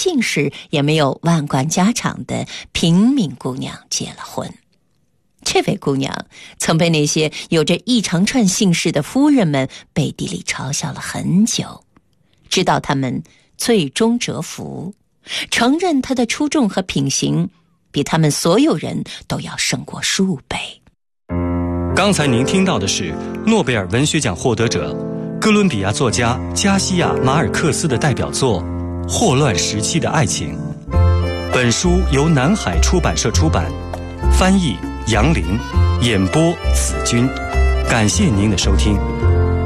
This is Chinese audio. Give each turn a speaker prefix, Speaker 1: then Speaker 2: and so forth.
Speaker 1: 姓氏也没有万贯家产的平民姑娘结了婚。这位姑娘曾被那些有着一长串姓氏的夫人们背地里嘲笑了很久，直到他们最终折服，承认她的出众和品行比他们所有人都要胜过数倍。
Speaker 2: 刚才您听到的是诺贝尔文学奖获得者哥伦比亚作家加西亚·马尔克斯的代表作《霍乱时期的爱情》。本书由南海出版社出版，翻译杨林，演播子君。感谢您的收听。